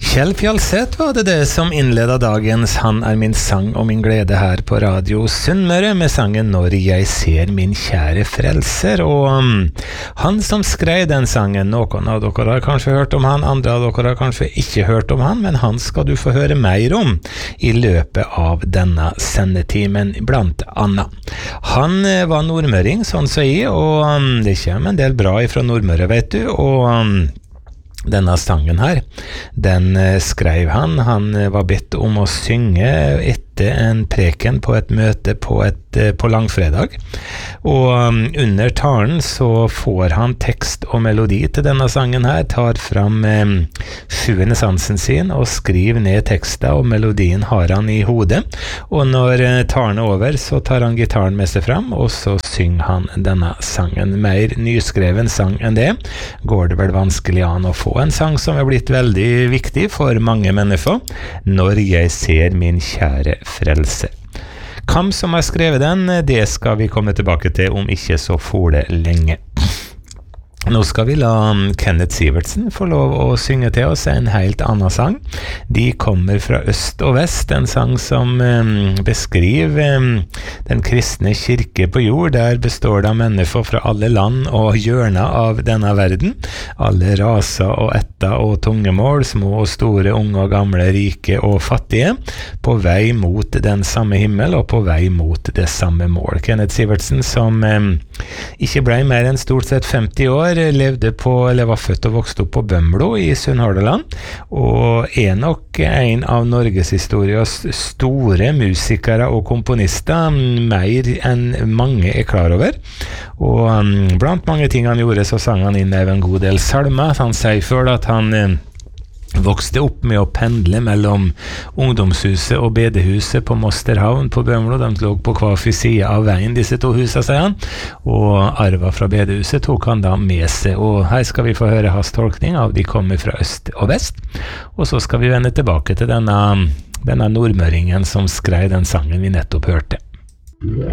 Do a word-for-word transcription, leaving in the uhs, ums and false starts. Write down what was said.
Kjell Fjalseth var det det som innleda dagens Han er min sang og min glede her på Radio Sunnmøre med sangen Når jeg ser min kjære frelser. Og um, han som skrev den sangen, noen av dere har kanskje hørt om han, andre av dere har kanskje ikke hørt om han, men han skal du få høre mer om i løpet av denne sendetimen, blant annet. Han uh, var nordmøring, sånn så jeg, og um, det kommer en del bra ifra Nordmøre, vet du, og um, denne sangen her, den skrev han, han var bedt om å synge etter en preken på et møte på, et, på langfredag, og um, under talen så får han tekst og melodi til denne sangen her, tar fram um, sjuende sansen sin og skriver ned teksten, og melodien har han i hodet, og når uh, talen er over så tar han gitaren med seg fram, og så synger han denne sangen. Mer nyskreven sang enn det går det vel vanskelig an å få en sang som er blitt veldig viktig for mange mennesker. Når jeg ser min kjære frelser. Hvem som har skrevet den, det skal vi komme tilbake til om ikke så fole lenge. Nå skal vi la Kenneth Sivertsen få lov å synge til oss en helt annen sang. De kommer fra øst og vest, en sang som um, beskriver um, den kristne kirke på jord. Der består det av mennesker fra alle land og hjørner av denne verden. Alle raser og etter og tungemål, små og store, unge og gamle, rike og fattige, på vei mot den samme himmel og på vei mot det samme mål. Kenneth Sivertsen, som um, ikke ble mer enn stort sett femti år, levde på, eller var født og vokst opp på Bømlo i Sunnhordland, og er nok en av Norges historias store musikere og komponister, mer enn mange er klar over. Og um, blant mange ting han gjorde, så sang han inn en god del salmer. Han sier før at han um, vokste opp med å pendle mellom ungdomshuset og bedehuset på Mosterhavn på Bømlo. De lå på hver side av veien, disse to husene, sier han. Og arva fra bedehuset tok han da med seg. Og her skal vi få høre hans tolkning av De kommer fra øst og vest. Og så skal vi vende tilbake til denne, denne nordmøringen som skrev den sangen vi nettopp hørte.